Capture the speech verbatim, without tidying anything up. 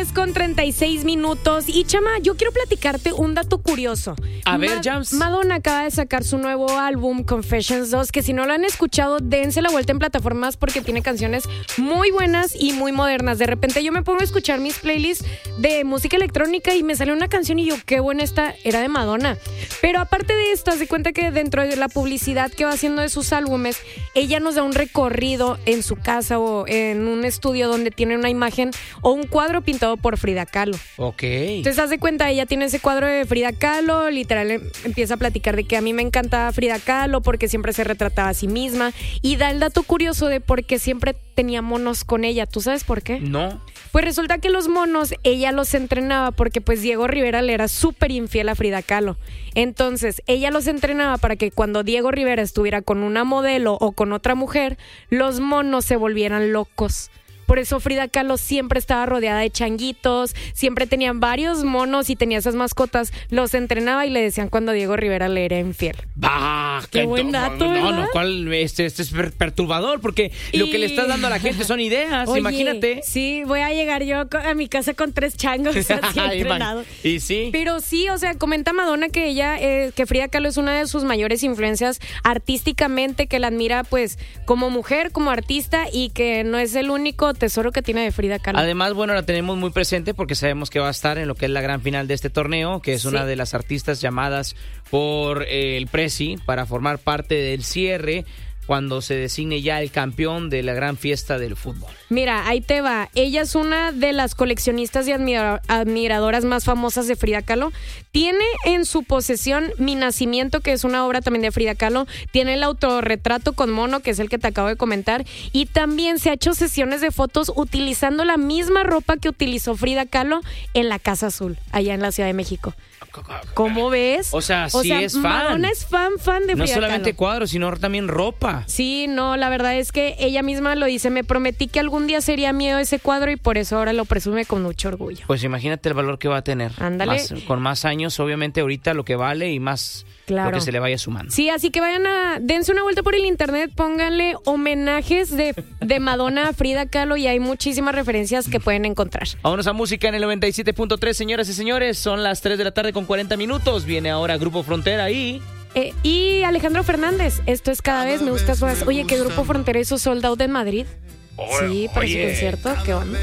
Con treinta y seis minutos. Y Chama, yo quiero platicarte un dato curioso. A ver, Ma- Jams. Madonna acaba de sacar su nuevo álbum, Confessions dos, que si no lo han escuchado, dense la vuelta en plataformas porque tiene canciones muy buenas y muy modernas. De repente yo me pongo a escuchar mis playlists de música electrónica y me sale una canción y yo, qué buena esta, era de Madonna. Pero aparte de esto, haz de cuenta que dentro de la publicidad que va haciendo de sus álbumes, ella nos da un recorrido en su casa o en un estudio donde tiene una imagen o un cuadro pintado por Frida Kahlo. Ok. Entonces, haz de cuenta, ella tiene ese cuadro de Frida Kahlo, literal empieza a platicar de que a mí me encanta Frida Kahlo porque siempre se retrataba a sí misma y da el dato curioso de por qué siempre tenía monos con ella. ¿Tú sabes por qué? No. Pues resulta que los monos ella los entrenaba porque pues Diego Rivera le era súper infiel a Frida Kahlo. Entonces, ella los entrenaba para que cuando Diego Rivera estuviera con una modelo o con otra mujer, los monos se volvieran locos. Por eso Frida Kahlo siempre estaba rodeada de changuitos, siempre tenían varios monos y tenía esas mascotas. Los entrenaba y le decían cuando Diego Rivera le era infiel. Bah, qué buen dato, no, ¿verdad? No, ¿cuál? Este, este es per- perturbador porque y... lo que le estás dando a la gente son ideas. Oye, imagínate. Sí, voy a llegar yo a mi casa con tres changos así entrenados. Y sí. Pero sí, o sea, comenta Madonna que ella, eh, que Frida Kahlo es una de sus mayores influencias artísticamente, que la admira pues como mujer, como artista y que no es el único tesoro que tiene de Frida Kahlo. Además, bueno, la tenemos muy presente porque sabemos que va a estar en lo que es la gran final de este torneo, que es sí. una de las artistas llamadas por eh, el Prezi para formar parte del cierre cuando se designe ya el campeón de la gran fiesta del fútbol. Mira, ahí te va. Ella es una de las coleccionistas y admira- admiradoras más famosas de Frida Kahlo. Tiene en su posesión Mi Nacimiento, que es una obra también de Frida Kahlo. Tiene el autorretrato con mono, que es el que te acabo de comentar. Y también se ha hecho sesiones de fotos utilizando la misma ropa que utilizó Frida Kahlo en la Casa Azul, allá en la Ciudad de México. ¿Cómo ves? O sea, o sí sea, es fan. Madonna es fan, fan de Frida Kahlo. No solamente cuadros, sino también ropa. Sí, no, la verdad es que ella misma lo dice. Me prometí que algún día sería mío ese cuadro y por eso ahora lo presume con mucho orgullo. Pues imagínate el valor que va a tener. Ándale. Más, con más años, obviamente, ahorita lo que vale y más claro. lo que se le vaya sumando. Sí, así que vayan a... dense una vuelta por el internet, pónganle homenajes de, de Madonna a Frida Kahlo y hay muchísimas referencias que pueden encontrar. Vámonos a música en el noventa y siete punto tres, señoras y señores. Son las tres de la tarde con cuarenta minutos. Viene ahora Grupo Frontera y... Eh, y Alejandro Fernández, esto es Cada Vez Me Gustas Más. Oye, ¿qué Grupo Frontera hizo Sold Out en Madrid? Oh, sí, para oye. su concierto, ¿qué onda?